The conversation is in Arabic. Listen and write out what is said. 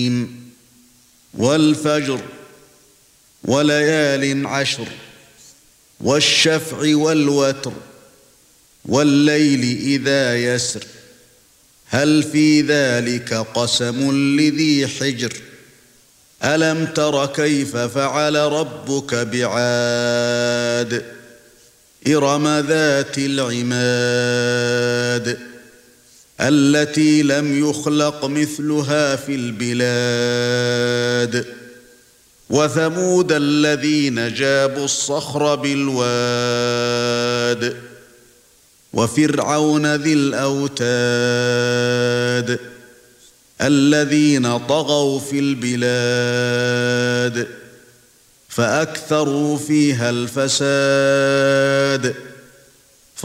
والفجر وليال عشر والشفع والوتر والليل إذا يسر هل في ذلك قسم لذي حجر ألم تر كيف فعل ربك بعاد إرم ذات العماد التي لم يخلق مثلها في البلاد وثمود الذين جابوا الصخر بالواد وفرعون ذي الأوتاد الذين طغوا في البلاد فأكثروا فيها الفساد